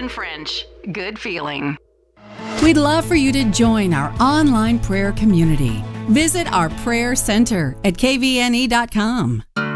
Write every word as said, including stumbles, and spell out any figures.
in French. Good feeling. We'd love for you to join our online prayer community. Visit our prayer center at k v n e dot com.